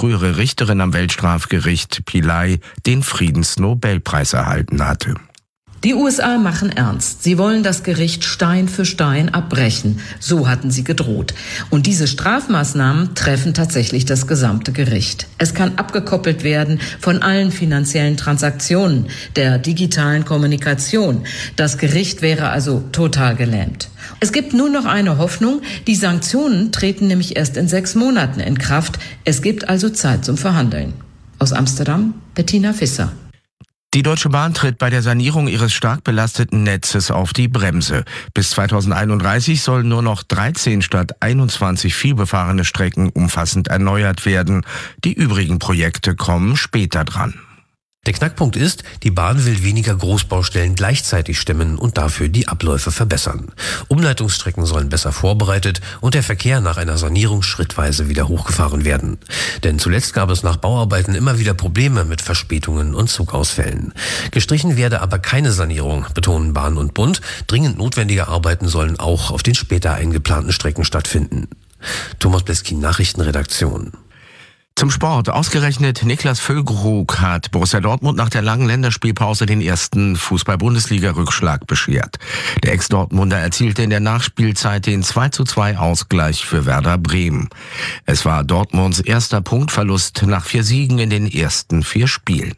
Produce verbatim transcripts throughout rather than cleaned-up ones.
frühere Richterin am Weltstrafgericht Pillay den Friedensnobelpreis erhalten hatte. Die U S A machen ernst. Sie wollen das Gericht Stein für Stein abbrechen. So hatten sie gedroht. Und diese Strafmaßnahmen treffen tatsächlich das gesamte Gericht. Es kann abgekoppelt werden von allen finanziellen Transaktionen, der digitalen Kommunikation. Das Gericht wäre also total gelähmt. Es gibt nur noch eine Hoffnung. Die Sanktionen treten nämlich erst in sechs Monaten in Kraft. Es gibt also Zeit zum Verhandeln. Aus Amsterdam, Bettina Visser. Die Deutsche Bahn tritt bei der Sanierung ihres stark belasteten Netzes auf die Bremse. Bis zweitausendeinunddreißig sollen nur noch dreizehn statt einundzwanzig vielbefahrene Strecken umfassend erneuert werden. Die übrigen Projekte kommen später dran. Der Knackpunkt ist, die Bahn will weniger Großbaustellen gleichzeitig stemmen und dafür die Abläufe verbessern. Umleitungsstrecken sollen besser vorbereitet und der Verkehr nach einer Sanierung schrittweise wieder hochgefahren werden. Denn zuletzt gab es nach Bauarbeiten immer wieder Probleme mit Verspätungen und Zugausfällen. Gestrichen werde aber keine Sanierung, betonen Bahn und Bund. Dringend notwendige Arbeiten sollen auch auf den später eingeplanten Strecken stattfinden. Thomas Bleskin, Nachrichtenredaktion. Zum Sport. Ausgerechnet Niklas Füllkrug hat Borussia Dortmund nach der langen Länderspielpause den ersten Fußball-Bundesliga-Rückschlag beschert. Der Ex-Dortmunder erzielte in der Nachspielzeit den zwei zu zwei Ausgleich für Werder Bremen. Es war Dortmunds erster Punktverlust nach vier Siegen in den ersten vier Spielen.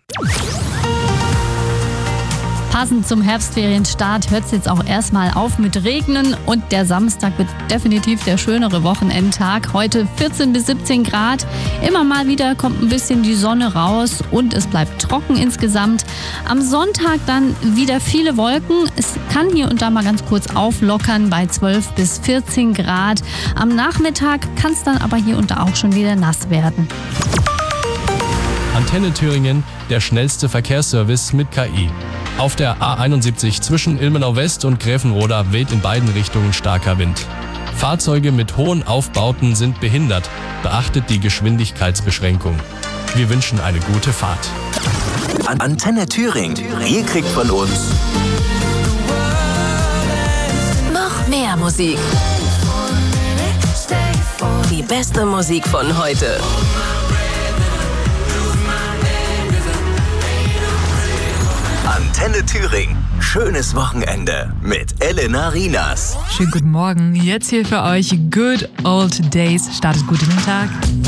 Passend zum Herbstferienstart hört es jetzt auch erstmal auf mit Regnen und der Samstag wird definitiv der schönere Wochenendtag. Heute vierzehn bis siebzehn Grad. Immer mal wieder kommt ein bisschen die Sonne raus und es bleibt trocken insgesamt. Am Sonntag dann wieder viele Wolken. Es kann hier und da mal ganz kurz auflockern bei zwölf bis vierzehn Grad. Am Nachmittag kann es dann aber hier und da auch schon wieder nass werden. Antenne Thüringen, der schnellste Verkehrsservice mit K I. Auf der A einundsiebzig zwischen Ilmenau West und Gräfenroda weht in beiden Richtungen starker Wind. Fahrzeuge mit hohen Aufbauten sind behindert. Beachtet die Geschwindigkeitsbeschränkung. Wir wünschen eine gute Fahrt. Antenne Thüringen. Ihr kriegt von uns noch mehr Musik. Die beste Musik von heute. Antenne Thüringen. Schönes Wochenende mit Elena Rinas. Schönen guten Morgen. Jetzt hier für euch Good Old Days. Startet gut in den Tag.